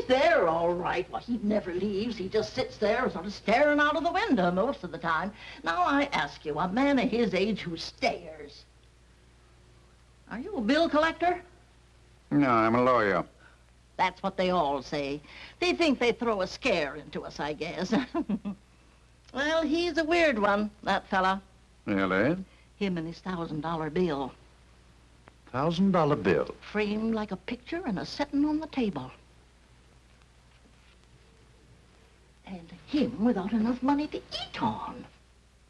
he's there all right. Well, he never leaves. He just sits there sort of staring out of the window most of the time. Now, I ask you, a man of his age who stares. Are you a bill collector? No, I'm a lawyer. That's what they all say. They think they throw a scare into us, I guess. Well, he's a weird one, that fella. Really? Him and his $1,000 bill. $1,000 bill? Framed like a picture and a setting on the table. And him without enough money to eat on.